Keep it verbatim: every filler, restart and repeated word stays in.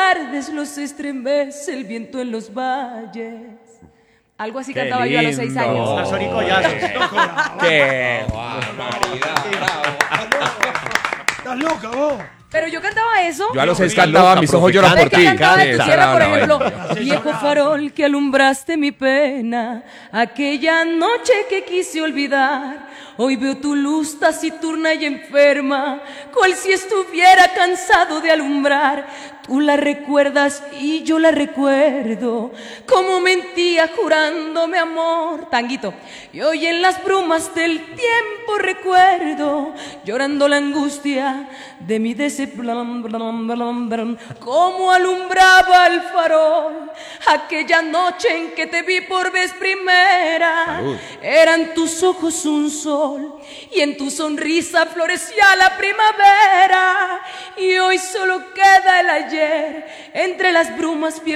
tardes los estremece el viento en los valles. Algo así Qué cantaba lindo. Yo a los seis años. Las oricollas. ¡Qué barbaridad! ¡Estás loca vos! Pero yo cantaba eso. Yo a los seis cantaba Mis ojos lloran por ¿Sabes ti. qué cantaba en tu Sí, tierra, esa por era una ejemplo? vaina. Viejo farol que alumbraste mi pena, aquella noche que quise olvidar. Hoy veo tu luz taciturna y enferma, cual si estuviera cansado de alumbrar. Tú la recuerdas y yo la recuerdo, como mentía jurándome amor. Tanguito. Y hoy en las brumas del tiempo recuerdo, llorando la angustia de mi decepción, como alumbraba el farol aquella noche en que te vi por vez primera. Salud. Eran tus ojos un sol y en tu sonrisa florecía la primavera. Y hoy solo queda el ayer entre las brumas.